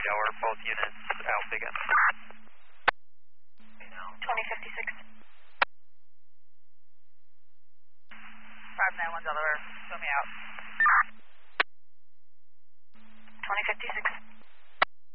Tower, both units out again. 2056. 591 Delaware, show me out. 2056.